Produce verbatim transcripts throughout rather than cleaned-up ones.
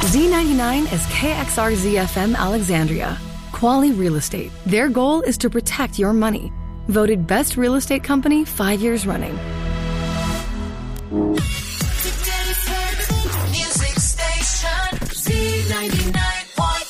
Z ninety-nine is K X R Z F M Alexandria. Quality Real Estate. Their goal is to protect your money. Voted best real estate company five years running. Today's hit music station, Z ninety-nine point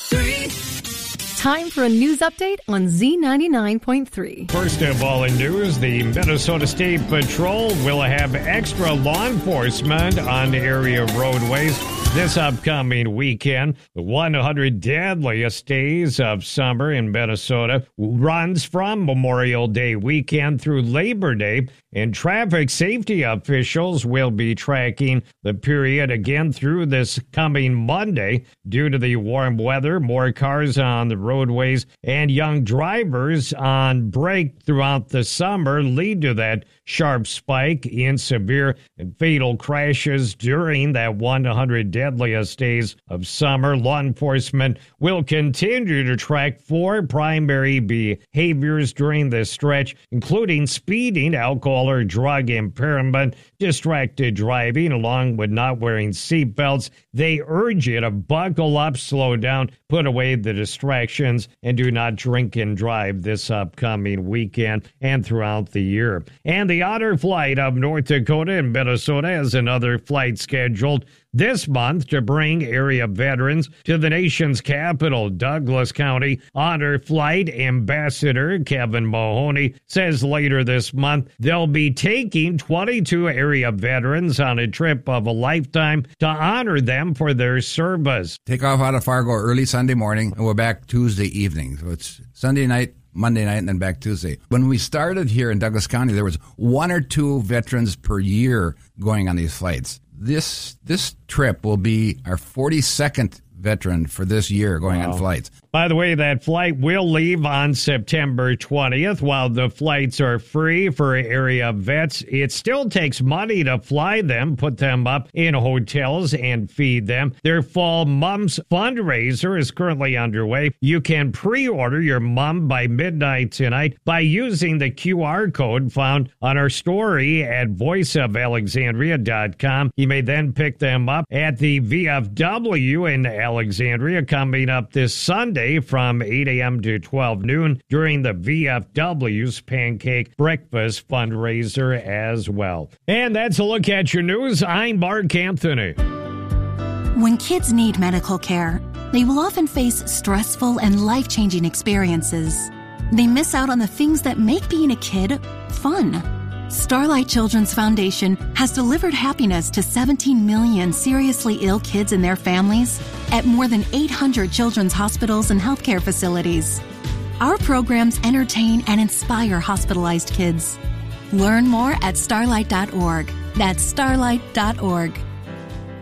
three. Time for a news update on Z ninety-nine point three. First of all in news, the Minnesota State Patrol will have extra law enforcement on area roadways this upcoming weekend. The one hundred deadliest days of summer in Minnesota runs from Memorial Day weekend through Labor Day, and traffic safety officials will be tracking the period again through this coming Monday. Due to the warm weather, more cars on the roadways and young drivers on break throughout the summer lead to that sharp spike in severe and fatal crashes during that one hundred deadliest days of summer. Law enforcement will continue to track four primary behaviors during this stretch, including speeding, alcohol or drug impairment, distracted driving, along with not wearing seatbelts. They urge you to buckle up, slow down, put away the distractions, and do not drink and drive this upcoming weekend and throughout the year. And the Honor Flight of North Dakota and Minnesota has another flight scheduled this month to bring area veterans to the nation's capital. Douglas County Honor Flight Ambassador Kevin Mahoney says later this month they'll be taking twenty-two area veterans on a trip of a lifetime to honor them for their service. Take off out of Fargo early Sunday morning, and we're back Tuesday evening. So it's Sunday night, Monday night, and then back Tuesday. When we started here in Douglas County, there was one or two veterans per year going on these flights. This this trip will be our forty-second veteran for this year going wow. on flights. By the way, that flight will leave on September twentieth. While the flights are free for area vets, it still takes money to fly them, put them up in hotels, and feed them. Their Fall Mums fundraiser is currently underway. You can pre-order your mum by midnight tonight by using the Q R code found on our story at voice of alexandria dot com. You may then pick them up at the V F W in Alexandria coming up this Sunday from eight a.m. to twelve noon during the V F W's Pancake Breakfast fundraiser as well. And that's a look at your news. I'm Mark Anthony. When kids need medical care, they will often face stressful and life-changing experiences. They miss out on the things that make being a kid fun. Starlight Children's Foundation has delivered happiness to seventeen million seriously ill kids and their families at more than eight hundred children's hospitals and healthcare facilities. Our programs entertain and inspire hospitalized kids. Learn more at starlight dot org. That's starlight dot org.